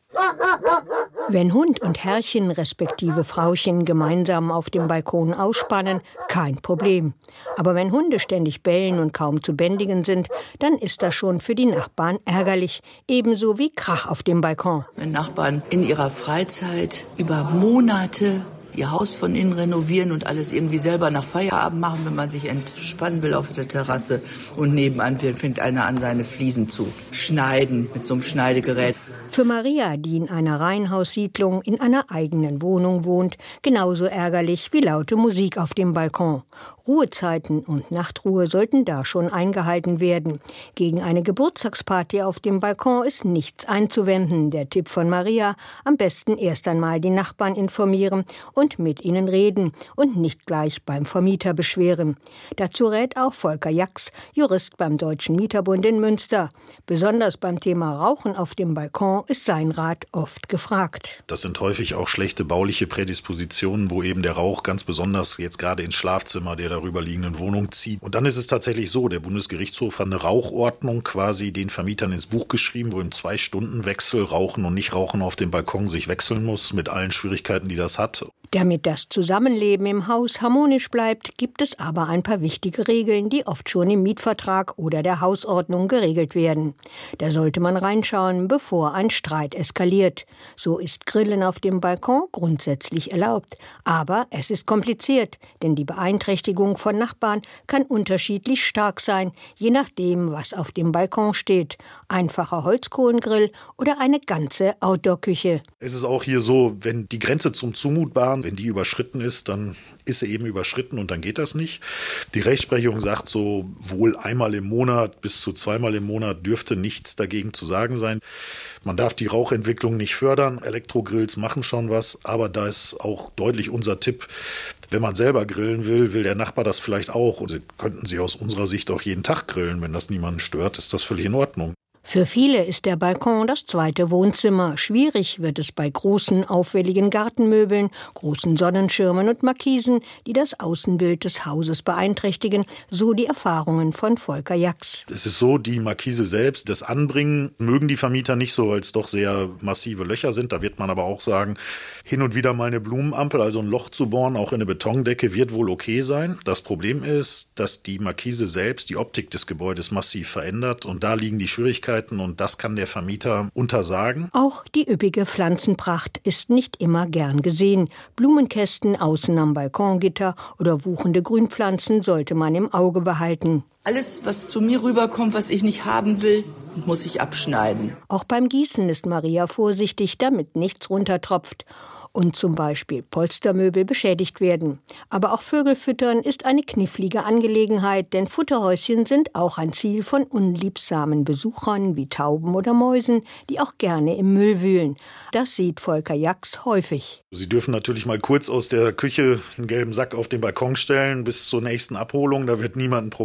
Wenn Hund und Herrchen respektive Frauchen gemeinsam auf dem Balkon ausspannen, kein Problem. Aber wenn Hunde ständig bellen und kaum zu bändigen sind, dann ist das schon für die Nachbarn ärgerlich. Ebenso wie Krach auf dem Balkon. Wenn Nachbarn in ihrer Freizeit über Monate ihr Haus von innen renovieren und alles irgendwie selber nach Feierabend machen, wenn man sich entspannen will auf der Terrasse und nebenan fängt einer an, seine Fliesen zu schneiden mit so einem Schneidegerät. Für Maria, die in einer Reihenhaussiedlung in einer eigenen Wohnung wohnt, genauso ärgerlich wie laute Musik auf dem Balkon. Ruhezeiten und Nachtruhe sollten da schon eingehalten werden. Gegen eine Geburtstagsparty auf dem Balkon ist nichts einzuwenden. Der Tipp von Maria: am besten erst einmal die Nachbarn informieren und mit ihnen reden und nicht gleich beim Vermieter beschweren. Dazu rät auch Volker Jax, Jurist beim Deutschen Mieterbund in Münster. Besonders beim Thema Rauchen auf dem Balkon ist sein Rat oft gefragt. Das sind häufig auch schlechte bauliche Prädispositionen, wo eben der Rauch ganz besonders jetzt gerade ins Schlafzimmer der darüber liegenden Wohnung zieht. Und dann ist es tatsächlich so, der Bundesgerichtshof hat eine Rauchordnung quasi den Vermietern ins Buch geschrieben, wo im Zwei-Stunden-Wechsel Rauchen und Nicht-Rauchen auf dem Balkon sich wechseln muss, mit allen Schwierigkeiten, die das hat. Damit das Zusammenleben im Haus harmonisch bleibt, gibt es aber ein paar wichtige Regeln, die oft schon im Mietvertrag oder der Hausordnung geregelt werden. Da sollte man reinschauen, bevor ein Streit eskaliert. So ist Grillen auf dem Balkon grundsätzlich erlaubt. Aber es ist kompliziert, denn die Beeinträchtigung von Nachbarn kann unterschiedlich stark sein, je nachdem, was auf dem Balkon steht. Einfacher Holzkohlengrill oder eine ganze Outdoor-Küche. Es ist auch hier so, wenn die Grenze zum Zumutbaren, wenn die überschritten ist, dann ist sie eben überschritten und dann geht das nicht. Die Rechtsprechung sagt so, wohl einmal im Monat bis zu zweimal im Monat dürfte nichts dagegen zu sagen sein. Man darf die Rauchentwicklung nicht fördern. Elektrogrills machen schon was, aber da ist auch deutlich unser Tipp, wenn man selber grillen will, will der Nachbar das vielleicht auch. Und könnten sie aus unserer Sicht auch jeden Tag grillen. Wenn das niemanden stört, ist das völlig in Ordnung. Für viele ist der Balkon das zweite Wohnzimmer. Schwierig wird es bei großen, auffälligen Gartenmöbeln, großen Sonnenschirmen und Markisen, die das Außenbild des Hauses beeinträchtigen, so die Erfahrungen von Volker Jax. Es ist so, die Markise selbst, das Anbringen mögen die Vermieter nicht so, weil es doch sehr massive Löcher sind. Da wird man aber auch sagen, hin und wieder mal eine Blumenampel, also ein Loch zu bohren, auch in eine Betondecke, wird wohl okay sein. Das Problem ist, dass die Markise selbst die Optik des Gebäudes massiv verändert und da liegen die Schwierigkeiten. Und das kann der Vermieter untersagen. Auch die üppige Pflanzenpracht ist nicht immer gern gesehen. Blumenkästen außen am Balkongitter oder wuchende Grünpflanzen sollte man im Auge behalten. Alles, was zu mir rüberkommt, was ich nicht haben will, muss ich abschneiden. Auch beim Gießen ist Maria vorsichtig, damit nichts runtertropft und zum Beispiel Polstermöbel beschädigt werden. Aber auch Vögel füttern ist eine knifflige Angelegenheit, denn Futterhäuschen sind auch ein Ziel von unliebsamen Besuchern wie Tauben oder Mäusen, die auch gerne im Müll wühlen. Das sieht Volker Jax häufig. Sie dürfen natürlich mal kurz aus der Küche einen gelben Sack auf den Balkon stellen bis zur nächsten Abholung. Da wird niemand ein Problem mit haben.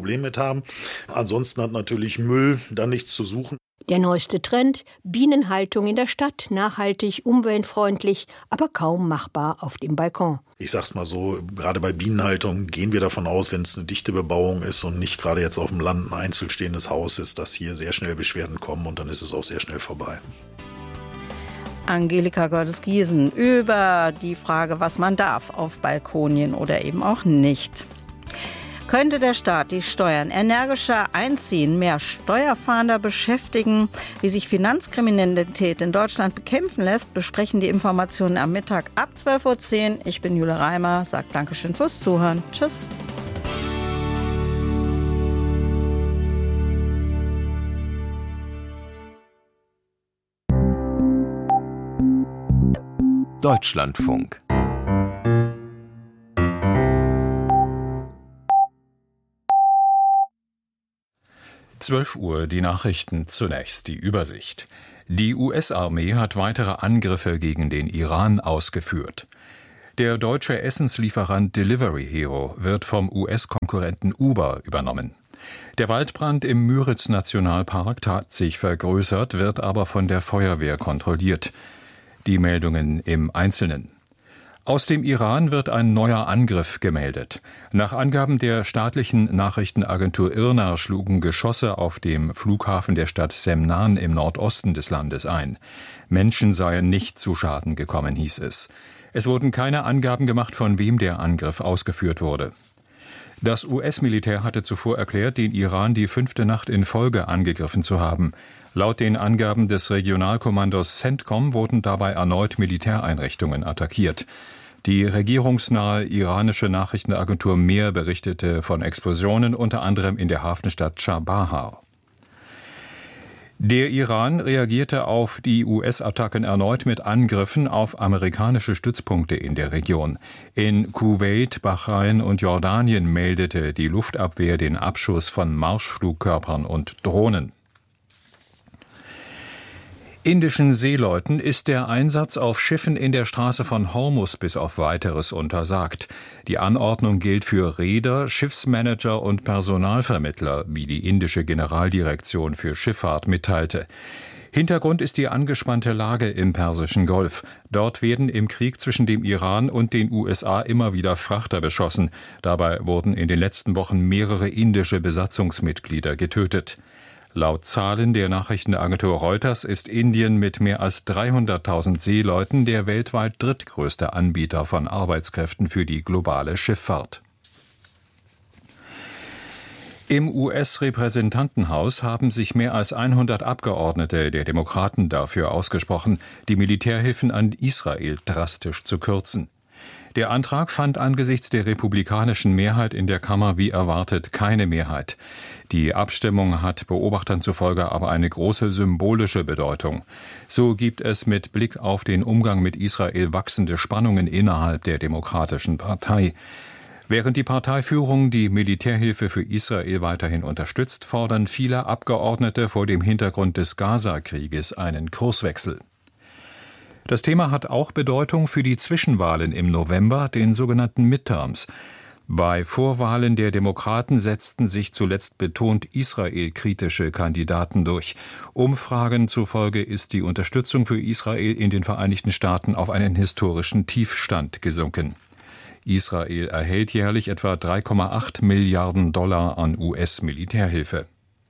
haben. Ansonsten hat natürlich Müll da nichts zu suchen. Der neueste Trend: Bienenhaltung in der Stadt, nachhaltig, umweltfreundlich, aber kaum machbar auf dem Balkon. Ich sag's mal so, gerade bei Bienenhaltung gehen wir davon aus, wenn es eine dichte Bebauung ist und nicht gerade jetzt auf dem Land ein einzeln stehendes Haus ist, dass hier sehr schnell Beschwerden kommen und dann ist es auch sehr schnell vorbei. Angelika Gördes-Giesen über die Frage, was man darf auf Balkonien oder eben auch nicht. Könnte der Staat die Steuern energischer einziehen, mehr Steuerfahnder beschäftigen, wie sich Finanzkriminalität in Deutschland bekämpfen lässt, besprechen die Informationen am Mittag ab zwölf Uhr zehn. Ich bin Jule Reimer, sage Dankeschön fürs Zuhören. Tschüss. Deutschlandfunk. zwölf Uhr, die Nachrichten, zunächst die Übersicht. Die U S-Armee hat weitere Angriffe gegen den Iran ausgeführt. Der deutsche Essenslieferant Delivery Hero wird vom U S-Konkurrenten Uber übernommen. Der Waldbrand im Müritz-Nationalpark hat sich vergrößert, wird aber von der Feuerwehr kontrolliert. Die Meldungen im Einzelnen. Aus dem Iran wird ein neuer Angriff gemeldet. Nach Angaben der staatlichen Nachrichtenagentur I R N A schlugen Geschosse auf dem Flughafen der Stadt Semnan im Nordosten des Landes ein. Menschen seien nicht zu Schaden gekommen, hieß es. Es wurden keine Angaben gemacht, von wem der Angriff ausgeführt wurde. Das U S-Militär hatte zuvor erklärt, den Iran die fünfte Nacht in Folge angegriffen zu haben. Laut den Angaben des Regionalkommandos CENTCOM wurden dabei erneut Militäreinrichtungen attackiert. Die regierungsnahe iranische Nachrichtenagentur Mehr berichtete von Explosionen, unter anderem in der Hafenstadt Chabahar. Der Iran reagierte auf die U S-Attacken erneut mit Angriffen auf amerikanische Stützpunkte in der Region. In Kuwait, Bahrain und Jordanien meldete die Luftabwehr den Abschuss von Marschflugkörpern und Drohnen. Indischen Seeleuten ist der Einsatz auf Schiffen in der Straße von Hormuz bis auf Weiteres untersagt. Die Anordnung gilt für Reeder, Schiffsmanager und Personalvermittler, wie die indische Generaldirektion für Schifffahrt mitteilte. Hintergrund ist die angespannte Lage im Persischen Golf. Dort werden im Krieg zwischen dem Iran und den U S A immer wieder Frachter beschossen. Dabei wurden in den letzten Wochen mehrere indische Besatzungsmitglieder getötet. Laut Zahlen der Nachrichtenagentur Reuters ist Indien mit mehr als dreihunderttausend Seeleuten der weltweit drittgrößte Anbieter von Arbeitskräften für die globale Schifffahrt. Im U S-Repräsentantenhaus haben sich mehr als hundert Abgeordnete der Demokraten dafür ausgesprochen, die Militärhilfen an Israel drastisch zu kürzen. Der Antrag fand angesichts der republikanischen Mehrheit in der Kammer wie erwartet keine Mehrheit. Die Abstimmung hat Beobachtern zufolge aber eine große symbolische Bedeutung. So gibt es mit Blick auf den Umgang mit Israel wachsende Spannungen innerhalb der Demokratischen Partei. Während die Parteiführung die Militärhilfe für Israel weiterhin unterstützt, fordern viele Abgeordnete vor dem Hintergrund des Gaza-Krieges einen Kurswechsel. Das Thema hat auch Bedeutung für die Zwischenwahlen im November, den sogenannten Midterms. Bei Vorwahlen der Demokraten setzten sich zuletzt betont israelkritische Kandidaten durch. Umfragen zufolge ist die Unterstützung für Israel in den Vereinigten Staaten auf einen historischen Tiefstand gesunken. Israel erhält jährlich etwa drei Komma acht Milliarden Dollar an U S-Militärhilfe.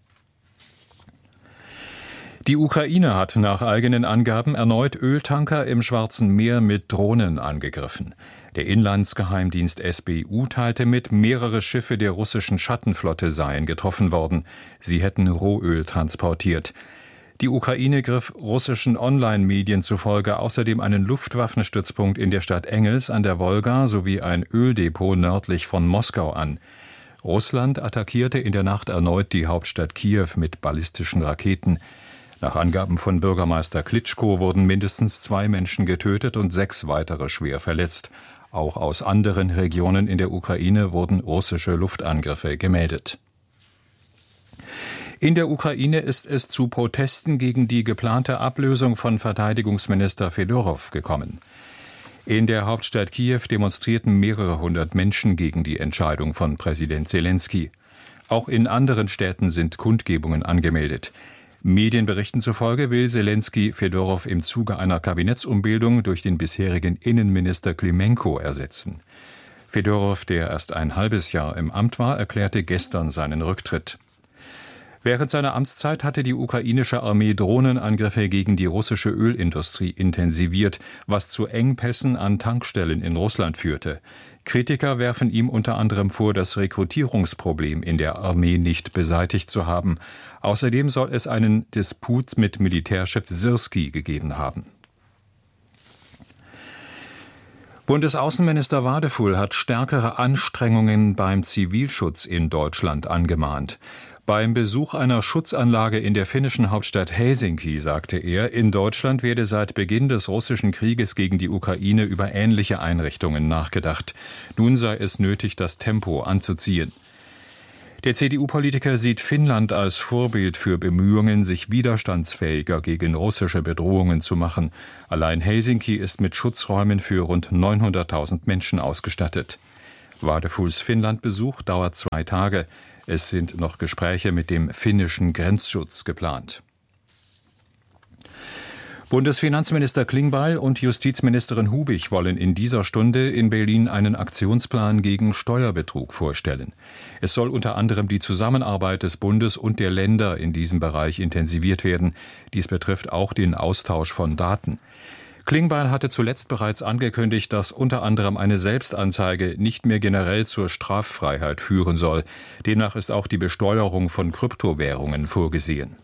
Die Ukraine hat nach eigenen Angaben erneut Öltanker im Schwarzen Meer mit Drohnen angegriffen. Der Inlandsgeheimdienst S B U teilte mit, mehrere Schiffe der russischen Schattenflotte seien getroffen worden. Sie hätten Rohöl transportiert. Die Ukraine griff russischen Online-Medien zufolge außerdem einen Luftwaffenstützpunkt in der Stadt Engels an der Wolga sowie ein Öldepot nördlich von Moskau an. Russland attackierte in der Nacht erneut die Hauptstadt Kiew mit ballistischen Raketen. Nach Angaben von Bürgermeister Klitschko wurden mindestens zwei Menschen getötet und sechs weitere schwer verletzt. Auch aus anderen Regionen in der Ukraine wurden russische Luftangriffe gemeldet. In der Ukraine ist es zu Protesten gegen die geplante Ablösung von Verteidigungsminister Fedorow gekommen. In der Hauptstadt Kiew demonstrierten mehrere hundert Menschen gegen die Entscheidung von Präsident Selenskyj. Auch in anderen Städten sind Kundgebungen angemeldet. Medienberichten zufolge will Selenskyj Fedorow im Zuge einer Kabinettsumbildung durch den bisherigen Innenminister Klimenko ersetzen. Fedorow, der erst ein halbes Jahr im Amt war, erklärte gestern seinen Rücktritt. Während seiner Amtszeit hatte die ukrainische Armee Drohnenangriffe gegen die russische Ölindustrie intensiviert, was zu Engpässen an Tankstellen in Russland führte. Kritiker werfen ihm unter anderem vor, das Rekrutierungsproblem in der Armee nicht beseitigt zu haben. Außerdem soll es einen Disput mit Militärchef Syrskij gegeben haben. Bundesaußenminister Wadefull hat stärkere Anstrengungen beim Zivilschutz in Deutschland angemahnt. Beim Besuch einer Schutzanlage in der finnischen Hauptstadt Helsinki sagte er, in Deutschland werde seit Beginn des russischen Krieges gegen die Ukraine über ähnliche Einrichtungen nachgedacht. Nun sei es nötig, das Tempo anzuziehen. Der C D U-Politiker sieht Finnland als Vorbild für Bemühungen, sich widerstandsfähiger gegen russische Bedrohungen zu machen. Allein Helsinki ist mit Schutzräumen für rund neunhunderttausend Menschen ausgestattet. Wadefulls Finnlandbesuch dauert zwei Tage. Es sind noch Gespräche mit dem finnischen Grenzschutz geplant. Bundesfinanzminister Klingbeil und Justizministerin Hubig wollen in dieser Stunde in Berlin einen Aktionsplan gegen Steuerbetrug vorstellen. Es soll unter anderem die Zusammenarbeit des Bundes und der Länder in diesem Bereich intensiviert werden. Dies betrifft auch den Austausch von Daten. Klingbeil hatte zuletzt bereits angekündigt, dass unter anderem eine Selbstanzeige nicht mehr generell zur Straffreiheit führen soll. Demnach ist auch die Besteuerung von Kryptowährungen vorgesehen.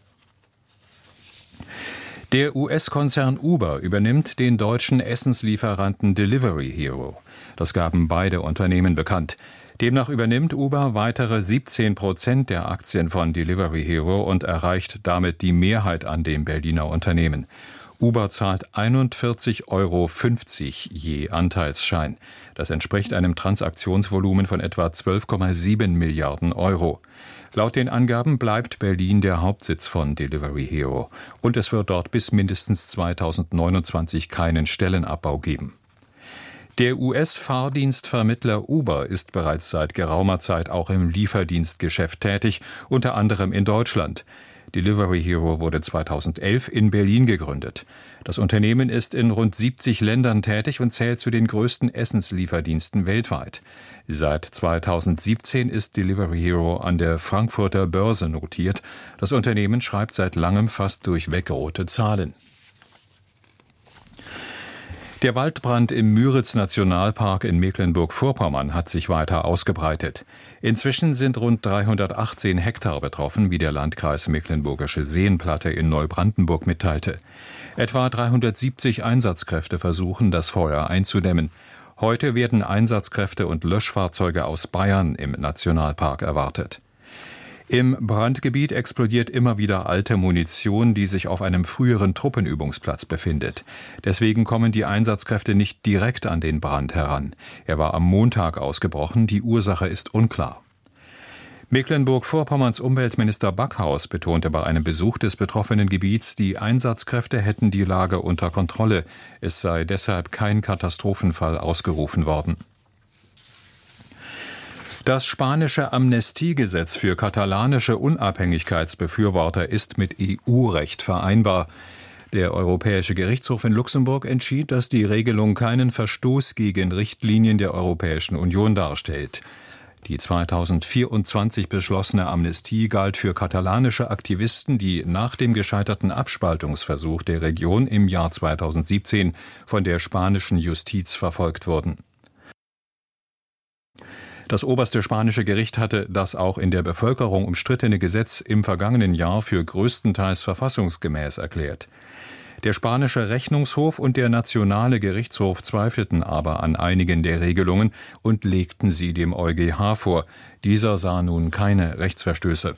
Der U S-Konzern Uber übernimmt den deutschen Essenslieferanten Delivery Hero. Das gaben beide Unternehmen bekannt. Demnach übernimmt Uber weitere siebzehn Prozent der Aktien von Delivery Hero und erreicht damit die Mehrheit an dem Berliner Unternehmen. Uber zahlt einundvierzig Euro fünfzig je Anteilsschein. Das entspricht einem Transaktionsvolumen von etwa zwölf Komma sieben Milliarden Euro. Laut den Angaben bleibt Berlin der Hauptsitz von Delivery Hero. Und es wird dort bis mindestens zweitausendneunundzwanzig keinen Stellenabbau geben. Der U S-Fahrdienstvermittler Uber ist bereits seit geraumer Zeit auch im Lieferdienstgeschäft tätig, unter anderem in Deutschland. Delivery Hero wurde zweitausendelf in Berlin gegründet. Das Unternehmen ist in rund siebzig Ländern tätig und zählt zu den größten Essenslieferdiensten weltweit. Seit zweitausendsiebzehn ist Delivery Hero an der Frankfurter Börse notiert. Das Unternehmen schreibt seit langem fast durchweg rote Zahlen. Der Waldbrand im Müritz-Nationalpark in Mecklenburg-Vorpommern hat sich weiter ausgebreitet. Inzwischen sind rund dreihundertachtzehn Hektar betroffen, wie der Landkreis Mecklenburgische Seenplatte in Neubrandenburg mitteilte. Etwa dreihundertsiebzig Einsatzkräfte versuchen, das Feuer einzudämmen. Heute werden Einsatzkräfte und Löschfahrzeuge aus Bayern im Nationalpark erwartet. Im Brandgebiet explodiert immer wieder alte Munition, die sich auf einem früheren Truppenübungsplatz befindet. Deswegen kommen die Einsatzkräfte nicht direkt an den Brand heran. Er war am Montag ausgebrochen, die Ursache ist unklar. Mecklenburg-Vorpommerns Umweltminister Backhaus betonte bei einem Besuch des betroffenen Gebiets, die Einsatzkräfte hätten die Lage unter Kontrolle. Es sei deshalb kein Katastrophenfall ausgerufen worden. Das spanische Amnestiegesetz für katalanische Unabhängigkeitsbefürworter ist mit E U-Recht vereinbar. Der Europäische Gerichtshof in Luxemburg entschied, dass die Regelung keinen Verstoß gegen Richtlinien der Europäischen Union darstellt. Die zweitausendvierundzwanzig beschlossene Amnestie galt für katalanische Aktivisten, die nach dem gescheiterten Abspaltungsversuch der Region im Jahr zweitausendsiebzehn von der spanischen Justiz verfolgt wurden. Das oberste spanische Gericht hatte das auch in der Bevölkerung umstrittene Gesetz im vergangenen Jahr für größtenteils verfassungsgemäß erklärt. Der spanische Rechnungshof und der nationale Gerichtshof zweifelten aber an einigen der Regelungen und legten sie dem EuGH vor. Dieser sah nun keine Rechtsverstöße.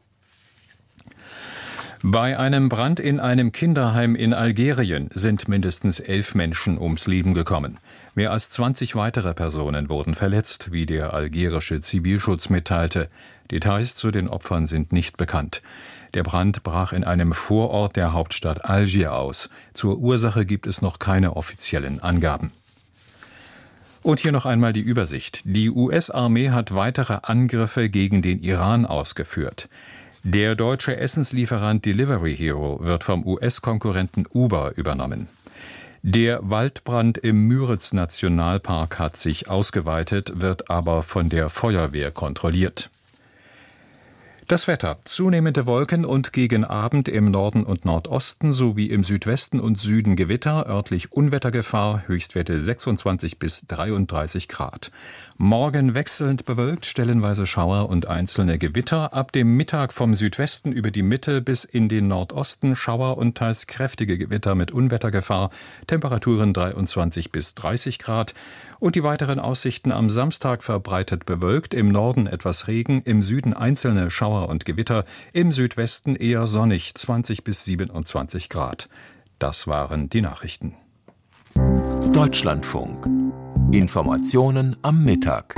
Bei einem Brand in einem Kinderheim in Algerien sind mindestens elf Menschen ums Leben gekommen. Mehr als zwanzig weitere Personen wurden verletzt, wie der algerische Zivilschutz mitteilte. Details zu den Opfern sind nicht bekannt. Der Brand brach in einem Vorort der Hauptstadt Algier aus. Zur Ursache gibt es noch keine offiziellen Angaben. Und hier noch einmal die Übersicht. Die U S-Armee hat weitere Angriffe gegen den Iran ausgeführt. Der deutsche Essenslieferant Delivery Hero wird vom U S-Konkurrenten Uber übernommen. Der Waldbrand im Müritz-Nationalpark hat sich ausgeweitet, wird aber von der Feuerwehr kontrolliert. Das Wetter. Zunehmende Wolken und gegen Abend im Norden und Nordosten sowie im Südwesten und Süden Gewitter, örtlich Unwettergefahr, Höchstwerte sechsundzwanzig bis dreiunddreißig Grad. Morgen wechselnd bewölkt, stellenweise Schauer und einzelne Gewitter. Ab dem Mittag vom Südwesten über die Mitte bis in den Nordosten Schauer und teils kräftige Gewitter mit Unwettergefahr. Temperaturen dreiundzwanzig bis dreißig Grad. Und die weiteren Aussichten am Samstag verbreitet bewölkt, im Norden etwas Regen, im Süden einzelne Schauer und Gewitter, im Südwesten eher sonnig, zwanzig bis siebenundzwanzig Grad. Das waren die Nachrichten. Deutschlandfunk. Informationen am Mittag.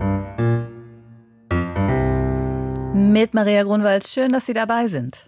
Mit Maria Grunwald, schön, dass Sie dabei sind.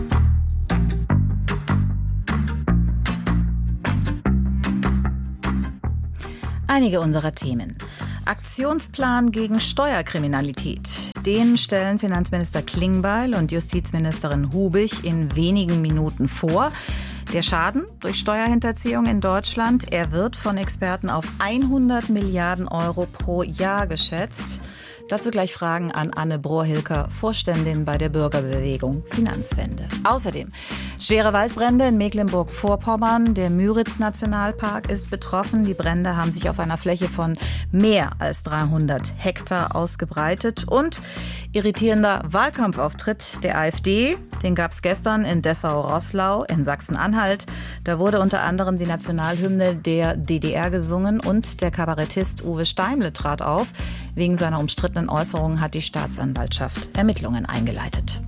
Einige unserer Themen. Aktionsplan gegen Steuerkriminalität. Den stellen Finanzminister Klingbeil und Justizministerin Hubig in wenigen Minuten vor. Der Schaden durch Steuerhinterziehung in Deutschland, er wird von Experten auf hundert Milliarden Euro pro Jahr geschätzt. Dazu gleich Fragen an Anne Brohr-Hilker, Vorständin bei der Bürgerbewegung Finanzwende. Außerdem schwere Waldbrände in Mecklenburg-Vorpommern. Der Müritz-Nationalpark ist betroffen. Die Brände haben sich auf einer Fläche von mehr als dreihundert Hektar ausgebreitet. Und irritierender Wahlkampfauftritt der AfD. Den gab es gestern in Dessau-Roßlau in Sachsen-Anhalt. Da wurde unter anderem die Nationalhymne der D D R gesungen und der Kabarettist Uwe Steimle trat auf. Wegen seiner umstrittenen Äußerungen hat die Staatsanwaltschaft Ermittlungen eingeleitet.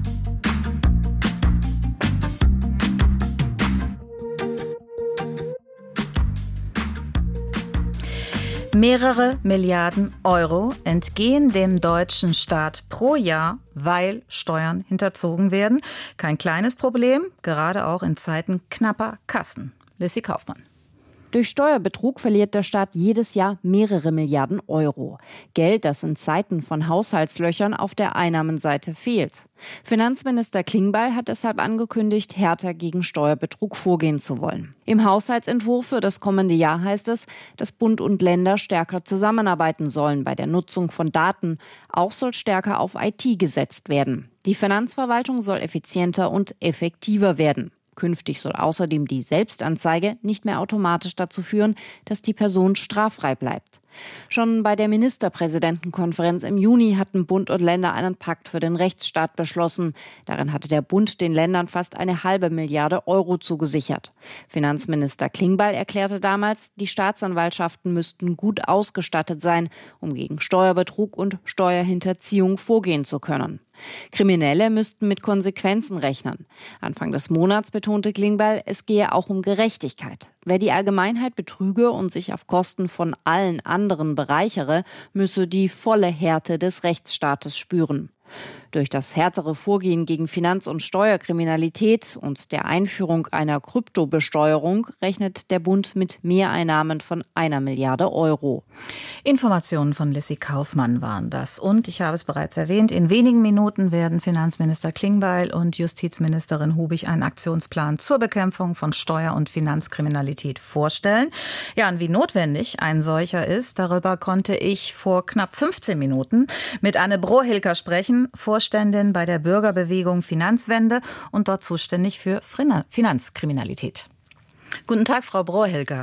Mehrere Milliarden Euro entgehen dem deutschen Staat pro Jahr, weil Steuern hinterzogen werden. Kein kleines Problem, gerade auch in Zeiten knapper Kassen. Lissy Kaufmann. Durch Steuerbetrug verliert der Staat jedes Jahr mehrere Milliarden Euro. Geld, das in Zeiten von Haushaltslöchern auf der Einnahmenseite fehlt. Finanzminister Klingbeil hat deshalb angekündigt, härter gegen Steuerbetrug vorgehen zu wollen. Im Haushaltsentwurf für das kommende Jahr heißt es, dass Bund und Länder stärker zusammenarbeiten sollen bei der Nutzung von Daten. Auch soll stärker auf I T gesetzt werden. Die Finanzverwaltung soll effizienter und effektiver werden. Künftig soll außerdem die Selbstanzeige nicht mehr automatisch dazu führen, dass die Person straffrei bleibt. Schon bei der Ministerpräsidentenkonferenz im Juni hatten Bund und Länder einen Pakt für den Rechtsstaat beschlossen. Darin hatte der Bund den Ländern fast eine halbe Milliarde Euro zugesichert. Finanzminister Klingbeil erklärte damals, die Staatsanwaltschaften müssten gut ausgestattet sein, um gegen Steuerbetrug und Steuerhinterziehung vorgehen zu können. Kriminelle müssten mit Konsequenzen rechnen. Anfang des Monats betonte Klingbeil, es gehe auch um Gerechtigkeit. Wer die Allgemeinheit betrüge und sich auf Kosten von allen anderen bereichere, müsse die volle Härte des Rechtsstaates spüren. Durch das härtere Vorgehen gegen Finanz- und Steuerkriminalität und der Einführung einer Kryptobesteuerung rechnet der Bund mit Mehreinnahmen von einer Milliarde Euro. Informationen von Lissy Kaufmann waren das. Und ich habe es bereits erwähnt, in wenigen Minuten werden Finanzminister Klingbeil und Justizministerin Hubig einen Aktionsplan zur Bekämpfung von Steuer- und Finanzkriminalität vorstellen. Ja, und wie notwendig ein solcher ist, darüber konnte ich vor knapp fünfzehn Minuten mit Anne Brohr-Hilker sprechen, Vorständin bei der Bürgerbewegung Finanzwende und dort zuständig für Finanzkriminalität. Guten Tag, Frau Brohr-Hilker.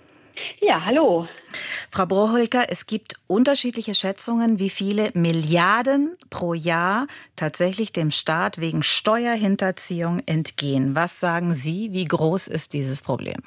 Ja, hallo. Frau Brohr-Hilker, es gibt unterschiedliche Schätzungen, wie viele Milliarden pro Jahr tatsächlich dem Staat wegen Steuerhinterziehung entgehen. Was sagen Sie, wie groß ist dieses Problem?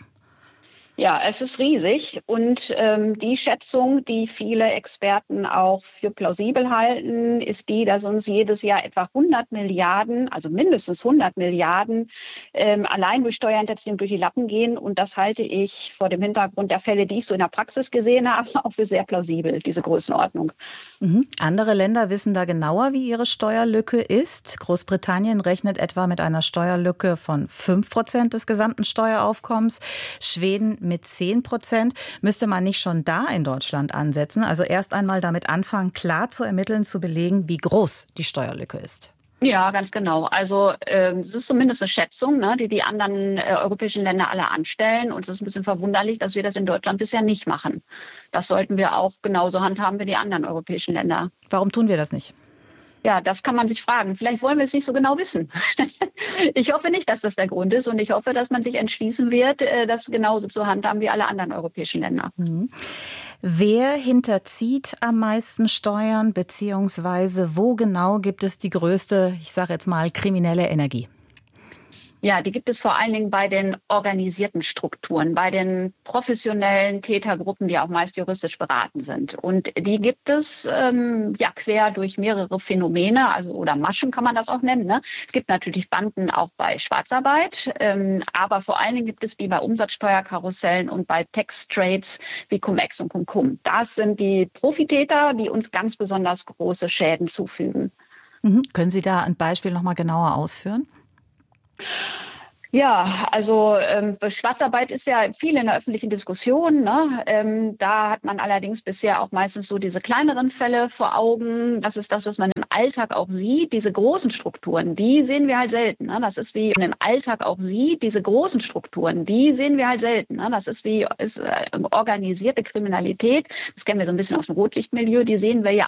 Ja, es ist riesig und ähm, die Schätzung, die viele Experten auch für plausibel halten, ist die, dass uns jedes Jahr etwa hundert Milliarden, also mindestens hundert Milliarden, ähm, allein durch Steuerhinterziehung durch die Lappen gehen. Und das halte ich vor dem Hintergrund der Fälle, die ich so in der Praxis gesehen habe, auch für sehr plausibel, diese Größenordnung. Mhm. Andere Länder wissen da genauer, wie ihre Steuerlücke ist. Großbritannien rechnet etwa mit einer Steuerlücke von fünf Prozent des gesamten Steueraufkommens. Schweden mit zehn Prozent. Müsste man nicht schon da in Deutschland ansetzen? Also erst einmal damit anfangen, klar zu ermitteln, zu belegen, wie groß die Steuerlücke ist. Ja, ganz genau. Also äh, es ist zumindest eine Schätzung, ne, die die anderen äh, europäischen Länder alle anstellen. Und es ist ein bisschen verwunderlich, dass wir das in Deutschland bisher nicht machen. Das sollten wir auch genauso handhaben wie die anderen europäischen Länder. Warum tun wir das nicht? Ja, das kann man sich fragen. Vielleicht wollen wir es nicht so genau wissen. Ich hoffe nicht, dass das der Grund ist. Und ich hoffe, dass man sich entschließen wird, das genauso zu handhaben wie alle anderen europäischen Länder. Mhm. Wer hinterzieht am meisten Steuern, beziehungsweise wo genau gibt es die größte, ich sage jetzt mal, kriminelle Energie? Ja, die gibt es vor allen Dingen bei den organisierten Strukturen, bei den professionellen Tätergruppen, die auch meist juristisch beraten sind. Und die gibt es ähm, ja quer durch mehrere Phänomene, also oder Maschen kann man das auch nennen. Ne? Es gibt natürlich Banden auch bei Schwarzarbeit, ähm, aber vor allen Dingen gibt es die bei Umsatzsteuerkarussellen und bei Tax-Trades wie Cum-Ex und Cum-Cum. Das sind die Profitäter, die uns ganz besonders große Schäden zufügen. Mhm. Können Sie da ein Beispiel noch mal genauer ausführen? Ja, also ähm, Schwarzarbeit ist ja viel in der öffentlichen Diskussion. Ne? Ähm, da hat man allerdings bisher auch meistens so diese kleineren Fälle vor Augen. Das ist das, was man im Alltag auch sieht. Diese großen Strukturen, die sehen wir halt selten. Ne? Das ist wie man im Alltag auch sieht. Diese großen Strukturen, die sehen wir halt selten. Ne? Das ist wie ist, äh, organisierte Kriminalität. Das kennen wir so ein bisschen aus dem Rotlichtmilieu. Die sehen wir ja